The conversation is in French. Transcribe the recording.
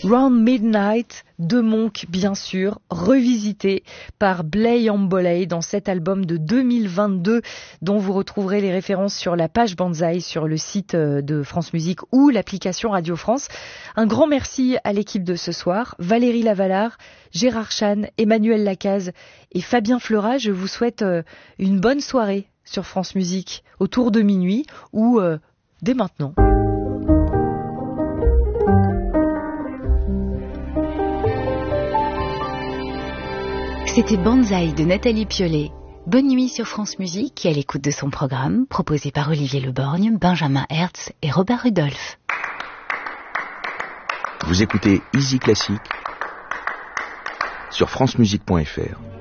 Round Midnight de Monk, bien sûr, revisité par Blay Ambolay dans cet album de 2022 dont vous retrouverez les références sur la page Banzai sur le site de France Musique ou l'application Radio France. Un grand merci à l'équipe de ce soir, Valérie Lavalard, Gérard Chan, Emmanuel Lacaze et Fabien Fleurat. Je vous souhaite une bonne soirée sur France Musique autour de minuit ou dès maintenant. C'était Banzai de Nathalie Piolet. Bonne nuit sur France Musique et à l'écoute de son programme, proposé par Olivier Leborgne, Benjamin Hertz et Robert Rudolph. Vous écoutez Easy Classique sur francemusique.fr.